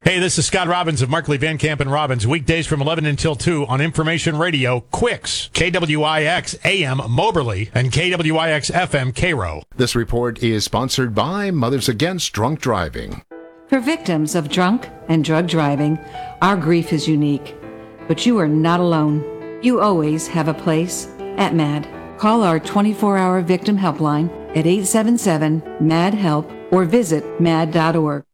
Hey, this is Scott Robbins of Markley, Van Camp and Robbins. Weekdays from 11 until 2 on Information Radio, Quicks, KWIX AM Moberly, and KWIX FM Cairo. This report is sponsored by Mothers Against Drunk Driving. For victims of drunk and drug driving, our grief is unique. But you are not alone. You always have a place at MAD. Call our 24-hour victim helpline at 877-MAD-HELP or visit mad.org.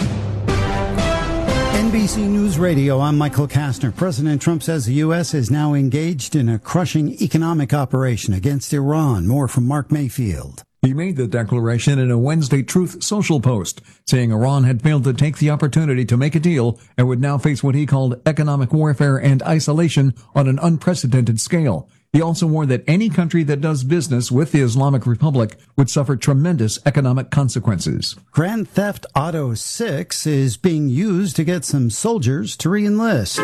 NBC News Radio, I'm Michael Kastner. President Trump says the U.S. is now engaged in a crushing economic operation against Iran. More from Mark Mayfield. He made the declaration in a Wednesday Truth Social post, saying Iran had failed to take the opportunity to make a deal and would now face what he called economic warfare and isolation on an unprecedented scale. He also warned that any country that does business with the Islamic Republic would suffer tremendous economic consequences. Grand Theft Auto 6 is being used to get some soldiers to re-enlist.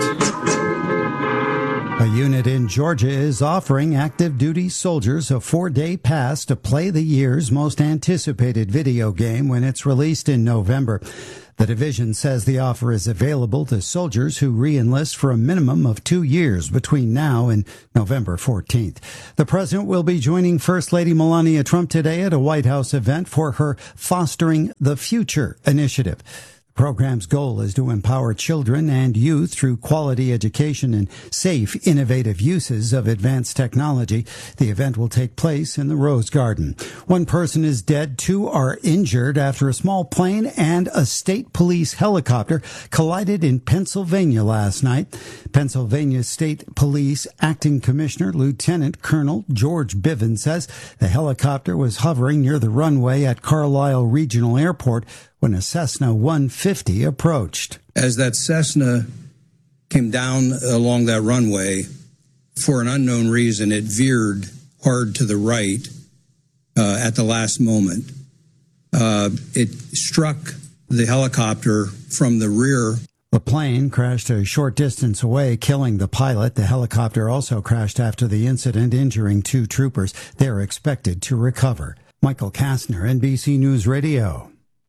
A unit in Georgia is offering active duty soldiers a 4-day pass to play the year's most anticipated video game when it's released in November. The division says the offer is available to soldiers who re-enlist for a minimum of 2 years between now and November 14th. The president will be joining First Lady Melania Trump today at a White House event for her Fostering the Future initiative. The program's goal is to empower children and youth through quality education and safe, innovative uses of advanced technology. The event will take place in the Rose Garden. 1 person is dead, 2 are injured after a small plane and a state police helicopter collided in Pennsylvania last night. Pennsylvania State Police Acting Commissioner Lieutenant Colonel George Bivens says the helicopter was hovering near the runway at Carlisle Regional Airport when a Cessna 150 approached. As that Cessna came down along that runway, for an unknown reason, it veered hard to the right at the last moment. It struck the helicopter from the rear. The plane crashed a short distance away, killing the pilot. The helicopter also crashed after the incident, injuring 2 troopers. They are expected to recover. Michael Kastner, NBC News Radio.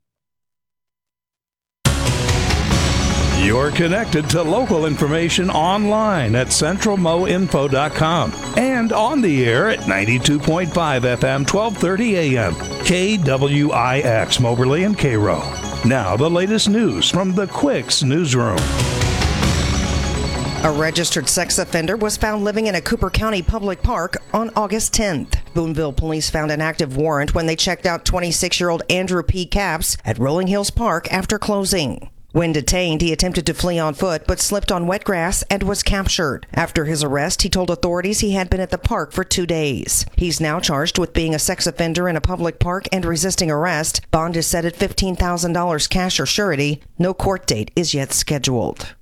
You're connected to local information online at centralmoinfo.com and on the air at 92.5 FM, 1230 AM, KWIX, Moberly and Cairo. Now, the latest news from the Quicks newsroom. A registered sex offender was found living in a Cooper County public park on August 10th. Boonville police found an active warrant when they checked out 26-year-old Andrew P. Capps at Rolling Hills Park after closing. When detained, he attempted to flee on foot but slipped on wet grass and was captured. After his arrest, he told authorities he had been at the park for 2 days. He's now charged with being a sex offender in a public park and resisting arrest. Bond is set at $15,000 cash or surety. No court date is yet scheduled.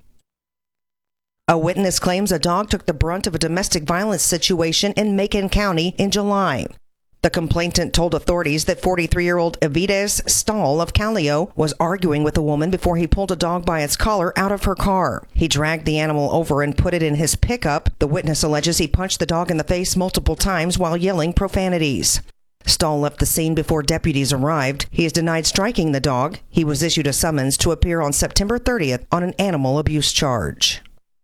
A witness claims a dog took the brunt of a domestic violence situation in Macon County in July. The complainant told authorities that 43-year-old Evides Stahl of Callio was arguing with a woman before he pulled a dog by its collar out of her car. He dragged the animal over and put it in his pickup. The witness alleges he punched the dog in the face multiple times while yelling profanities. Stahl left the scene before deputies arrived. He has denied striking the dog. He was issued a summons to appear on September 30th on an animal abuse charge.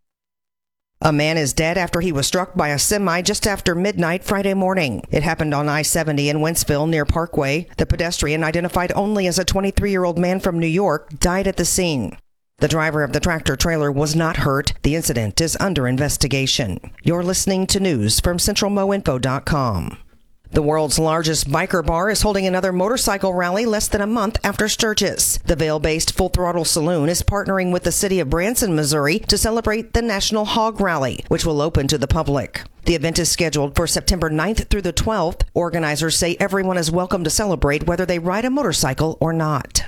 A man is dead after he was struck by a semi just after midnight Friday morning. It happened on I-70 in Wentzville near Parkway. The pedestrian, identified only as a 23-year-old man from New York, died at the scene. The driver of the tractor-trailer was not hurt. The incident is under investigation. You're listening to news from CentralMoInfo.com. The world's largest biker bar is holding another motorcycle rally less than a month after Sturgis. The Vail-based Full Throttle Saloon is partnering with the city of Branson, Missouri to celebrate the National Hog Rally, which will open to the public. The event is scheduled for September 9th through the 12th. Organizers say everyone is welcome to celebrate whether they ride a motorcycle or not.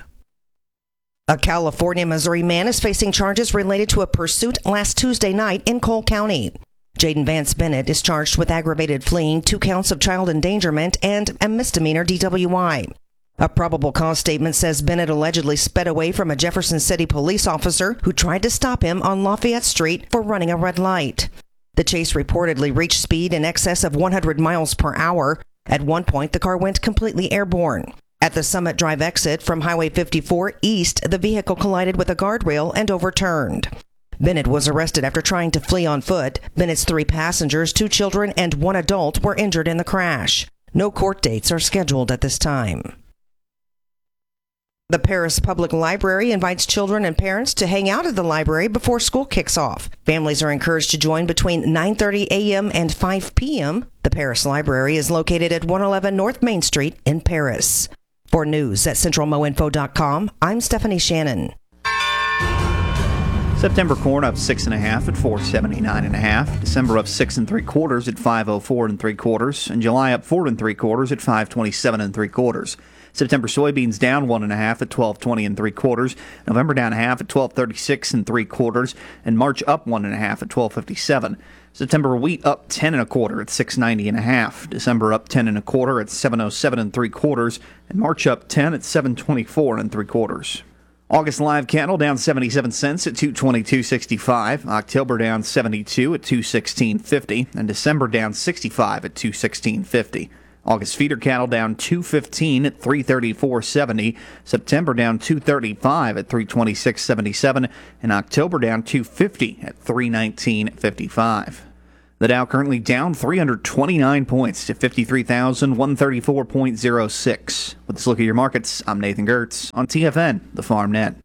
A California, Missouri man is facing charges related to a pursuit last Tuesday night in Cole County. Jaden Vance Bennett is charged with aggravated fleeing, 2 counts of child endangerment, and a misdemeanor DWI. A probable cause statement says Bennett allegedly sped away from a Jefferson City police officer who tried to stop him on Lafayette Street for running a red light. The chase reportedly reached speed in excess of 100 miles per hour. At one point, the car went completely airborne. At the Summit Drive exit from Highway 54 east, the vehicle collided with a guardrail and overturned. Bennett was arrested after trying to flee on foot. Bennett's 3 passengers, 2 children, and 1 adult were injured in the crash. No court dates are scheduled at this time. The Paris Public Library invites children and parents to hang out at the library before school kicks off. Families are encouraged to join between 9:30 a.m. and 5 p.m. The Paris Library is located at 111 North Main Street in Paris. For news at centralmoinfo.com, I'm Stephanie Shannon. September corn up 6.5 at 479.5. December up 6 3/4 at 504 3/4, and July up 4 3/4 at 527 3/4. September soybeans down 1.5 at 1220 3/4. November down 0.5 at 1236 3/4, and March up 1.5 at 1257. September wheat up 10 1/4 at 690.5. December up 10 1/4 at 707 3/4, and March up 10 at 724 3/4. August live cattle down 77 cents at 222.65. October down 72 at 216.50, and December down 65 at 216.50. August feeder cattle down 215 at 334.70. September down 235 at 326.77, and October down 250 at 319.55. The Dow currently down 329 points to 53,134.06. With this look at your markets, I'm Nathan Gertz on TFN, the Farm Net.